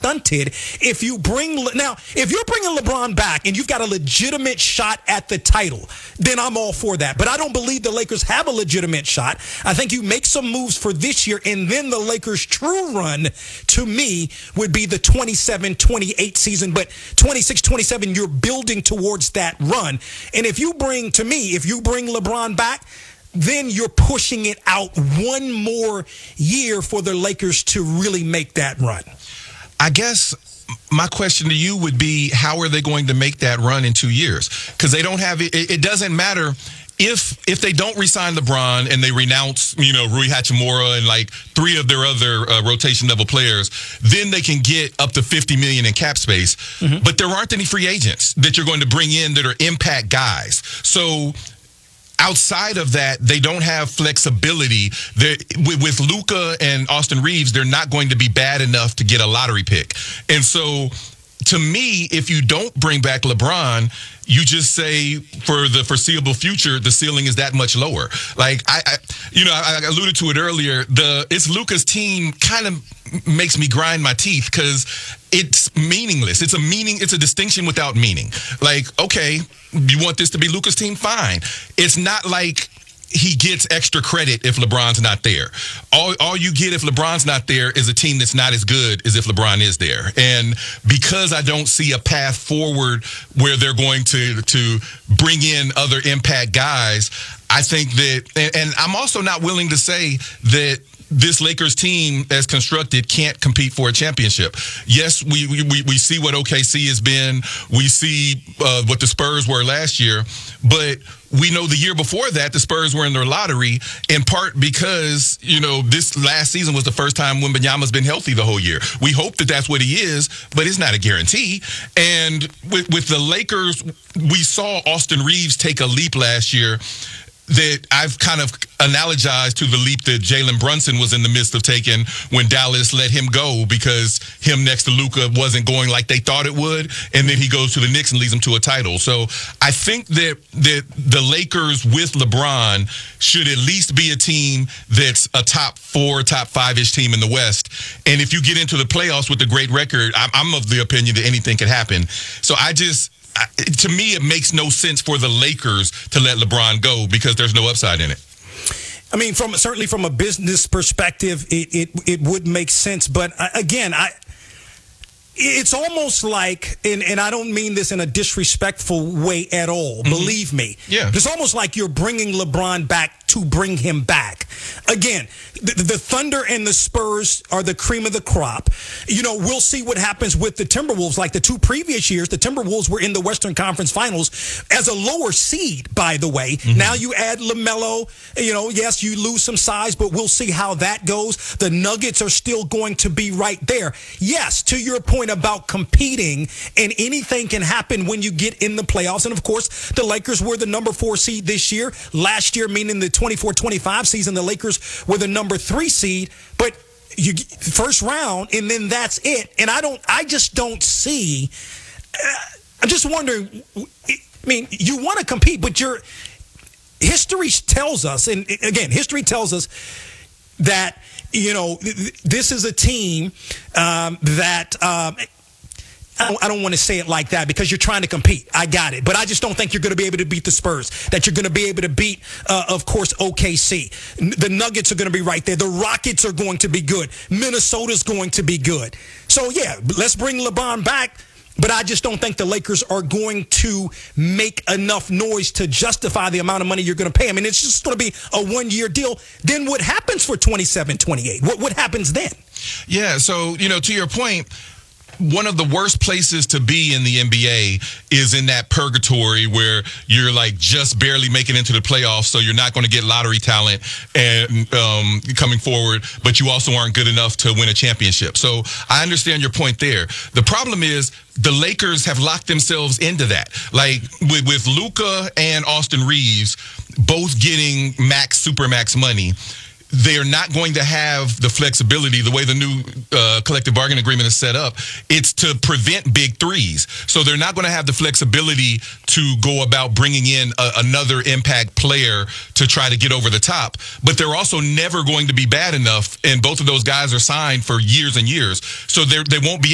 stunted if you bring now. If you're bringing LeBron back and you've got a legitimate shot at the title, then I'm all for that. But I don't believe the Lakers have a legitimate shot. I think you make some moves for this year, and then the Lakers' true run, to me, would be the 27-28 season. But 26-27, you're building towards that run. And if you bring LeBron back, then you're pushing it out one more year for the Lakers to really make that run. I guess my question to you would be, how are they going to make that run in 2 years? Because they don't have it doesn't matter if they don't re-sign LeBron and they renounce, Rui Hachimura and like three of their other rotation level players, then they can get up to $50 million in cap space. Mm-hmm. But there aren't any free agents that you're going to bring in that are impact guys. So outside of that, they don't have flexibility. With Luka and Austin Reeves, they're not going to be bad enough to get a lottery pick. And so, to me, if you don't bring back LeBron, you just say for the foreseeable future, the ceiling is that much lower. Like I alluded to it earlier. It's Luka's team kind of makes me grind my teeth because it's meaningless. It's a distinction without meaning. Like, okay, you want this to be Luka's team? Fine. It's not like he gets extra credit if LeBron's not there. All you get if LeBron's not there is a team that's not as good as if LeBron is there. And because I don't see a path forward where they're going to bring in other impact guys, I think that, and I'm also not willing to say that this Lakers team, as constructed, can't compete for a championship. Yes, we see what OKC has been. We see what the Spurs were last year. But we know the year before that, the Spurs were in their lottery, in part because, this last season was the first time Wembanyama's been healthy the whole year. We hope that that's what he is, but it's not a guarantee. And with the Lakers, we saw Austin Reeves take a leap last year that I've kind of analogized to the leap that Jalen Brunson was in the midst of taking when Dallas let him go because him next to Luka wasn't going like they thought it would, and then he goes to the Knicks and leads them to a title. So I think that the Lakers with LeBron should at least be a team that's a top 4, top 5-ish team in the West. And if you get into the playoffs with a great record, I'm of the opinion that anything could happen. So to me, it makes no sense for the Lakers to let LeBron go because there's no upside in it. I mean, certainly from a business perspective, it would make sense. But again, it's almost like, and I don't mean this in a disrespectful way at all, believe me. Yeah. It's almost like you're bringing LeBron back to bring him back. Again, the Thunder and the Spurs are the cream of the crop. We'll see what happens with the Timberwolves. Like the 2 previous years, the Timberwolves were in the Western Conference Finals as a lower seed, by the way. Mm-hmm. Now you add LaMelo. Yes, you lose some size, but we'll see how that goes. The Nuggets are still going to be right there. Yes, to your point about competing, and anything can happen when you get in the playoffs. And of course, the Lakers were the number 4 seed this year. Last year, meaning the 24-25 season, the Lakers were the number 3 seed. But you first round, and then that's it. And I just don't see. I'm just wondering. I mean, you want to compete, but history tells us, and again, history tells us that this is a team that. I don't want to say it like that because you're trying to compete. I got it. But I just don't think you're going to be able to beat the Spurs, that you're going to be able to beat, of course, OKC. The Nuggets are going to be right there. The Rockets are going to be good. Minnesota's going to be good. So, yeah, let's bring LeBron back. But I just don't think the Lakers are going to make enough noise to justify the amount of money you're going to pay. I mean, it's just going to be a 1-year deal. Then what happens for 27-28? What happens then? Yeah, so, to your point, one of the worst places to be in the NBA is in that purgatory where you're like just barely making into the playoffs, so you're not going to get lottery talent and coming forward, but you also aren't good enough to win a championship. So I understand your point there. The problem is the Lakers have locked themselves into that. Like with Luka and Austin Reeves both getting supermax money, they're not going to have the flexibility, the way the new collective bargaining agreement is set up. It's to prevent big threes. So they're not going to have the flexibility to go about bringing in another impact player to try to get over the top. But they're also never going to be bad enough, and both of those guys are signed for years and years. So they won't be